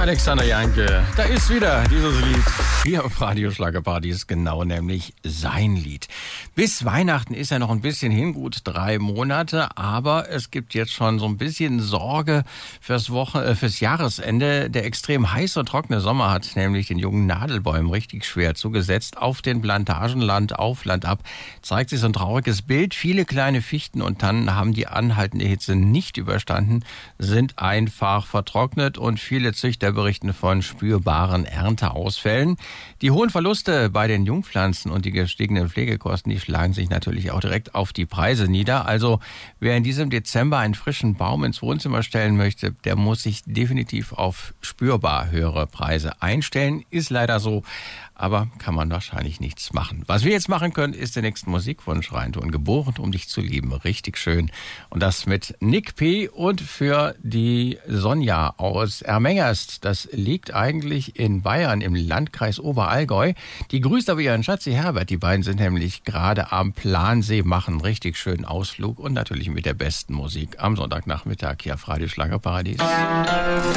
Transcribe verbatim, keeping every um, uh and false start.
Alexander Janke, da ist wieder dieses Lied hier auf Radio Schlagerparadies, genau, nämlich sein Lied. Bis Weihnachten ist ja noch ein bisschen hin, gut drei Monate, aber es gibt jetzt schon so ein bisschen Sorge fürs Wochen, äh, fürs Jahresende. Der extrem heiße und trockene Sommer hat nämlich den jungen Nadelbäumen richtig schwer zugesetzt. Auf den Plantagen, Land auf, Land ab, zeigt sich so ein trauriges Bild. Viele kleine Fichten und Tannen haben die anhaltende Hitze nicht überstanden, sind einfach vertrocknet und viele Züchter berichten von spürbaren Ernteausfällen. Die hohen Verluste bei den Jungpflanzen und die gestiegenen Pflegekosten, die schlagen sich natürlich auch direkt auf die Preise nieder. Also wer in diesem Dezember einen frischen Baum ins Wohnzimmer stellen möchte, der muss sich definitiv auf spürbar höhere Preise einstellen. Ist leider so, aber kann man wahrscheinlich nichts machen. Was wir jetzt machen können, ist den nächsten Musikwunsch reintun. Geboren, um dich zu lieben. Richtig schön. Und das mit Nick P. und für die Sonja aus Ermengerst. Das liegt eigentlich in Bayern im Landkreis Oberallgäu. Die grüßt aber ihren Schatzi Herbert. Die beiden sind nämlich gerade am Plansee, machen einen richtig schönen Ausflug und natürlich mit der besten Musik am Sonntagnachmittag hier auf Radio Schlagerparadies.